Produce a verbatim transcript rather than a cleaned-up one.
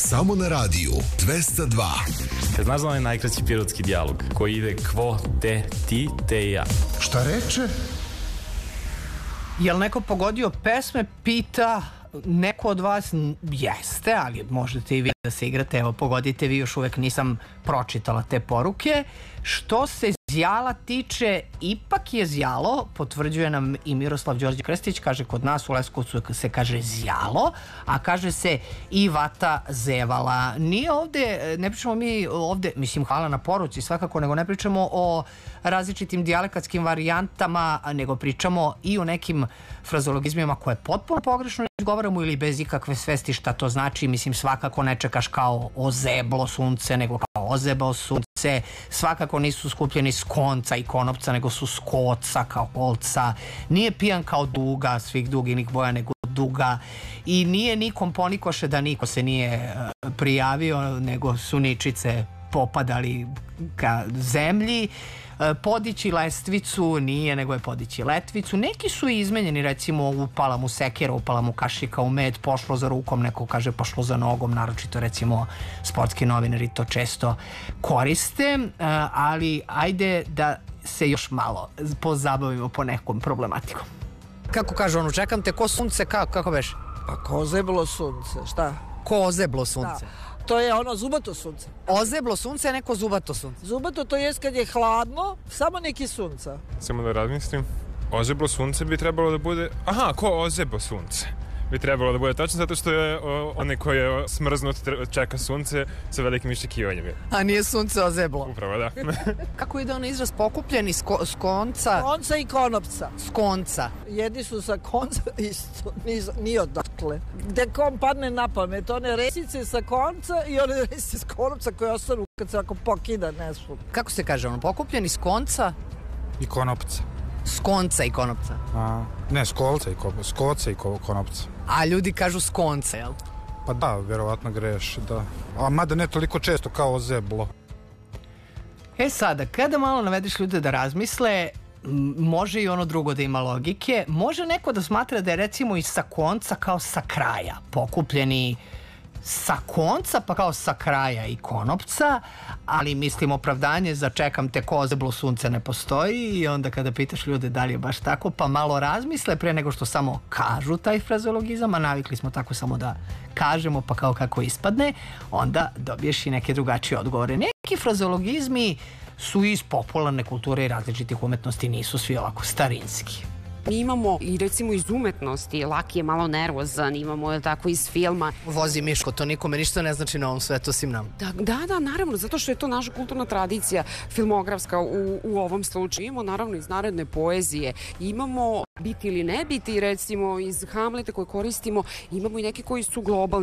Samo na radiju dvesta dva. Znaš da onaj najkraći pirotski dijalog koji ide kvo, te, ti, te i ja? Šta reče? Jel neko pogodio pesme? Pita neko od vas. Jeste, ali možete i vi da se igrate. Evo, pogodite vi, još uvek nisam pročitala te poruke. Što se Zjala tiče, ipak je Zjalo, potvrđuje nam i Miroslav Đorđe Krstić, kaže kod nas u Leskovcu se kaže Zjalo, a kaže se i Vata zevala. Nije ovde, ne pričamo mi ovde, mislim, hvala na poruci svakako, nego ne pričamo o različitim dijalekatskim varijantama, nego pričamo i o nekim frazologizmima koje potpuno pogrešno izgovaramo ili bez ikakve svesti šta to znači. Mislim, svakako ne čekaš kao ozeblo sunce, nego kao ozebao sunce. Svakako nisu skupljeni s konca i konopca, nego su s koca kao kolca. Nije pijan kao duga, svih duginih boja, nego duga. I nije nikom ponikoše da niko se nije prijavio, nego su ničice popadali ka zemlji. Podići lestvicu nije, nego je podići letvicu. Neki su izmenjeni, recimo upala mu sekera, upala mu kašika u med, pošlo za rukom, neko kaže pošlo za nogom, naročito recimo sportski novinari to često koriste, ali ajde da se još malo pozabavimo po nekom problematikom. Kako kaže ono, čekam te ko sunce, kako, kako beš? Pa ko ozeblo sunce, šta? Ko ozeblo sunce? Da. To je ono zubato sunce. Ozeblo sunce je neko zubato sunce. Zubato to jest kad je hladno, samo neki sunca. Samo da razmislim. Ozeblo sunce bi trebalo da bude... Aha, ko ozebo sunce? Bi trebalo da bude tačno zato što je o, onaj koji je smrznut čeka sunce sa velikim iščekivanjem. A nije sunce ozeblo? Upravo, da. Kako ide ono izraz pokupljeni s konca? Konca i konopca. S konca. Jedni su sa konca isto, nije odakle. Gde kom padne na pamet, one resice sa konca i one resice s konopca koje ostanu kad se ako pokida nešto. Kako se kaže ono, pokupljeni s konca? I konopca. S konca i konopca? A, ne, s kolca i konopca. S koca i konopca. A ljudi kažu s konca, jel? Pa da, verovatno greše, da. A mada ne toliko često kao ozeblo. E sada, kada malo navedeš ljude da razmisle, može i ono drugo da ima logike. Može neko da smatra da je recimo i sa konca kao sa kraja. Pokupljeni sa konca pa kao sa kraja i konopca, ali mislim opravdanje za čekam te ko ozeblo sunce ne postoji i onda kada pitaš ljude da li je baš tako, pa malo razmisle pre nego što samo kažu taj frazologizam, a navikli smo tako samo da kažemo pa kao kako ispadne, onda dobiješ i neke drugačije odgovore. Neki frazologizmi su iz popularne kulture i različitih umetnosti, nisu svi ovako starinski. Mi imamo i recimo iz umetnosti, Laki je malo nervozan, imamo tako iz filma. Vozi Miško, to nikome ništa ne znači na ovom svetu osim nam. Da, da, da, naravno, zato što je to naša kulturna tradicija filmografska u, u ovom slučaju. Imamo naravno iz narodne poezije, imamo biti ili ne biti, recimo iz Hamleta koje koristimo, imamo i neke koji su globalni.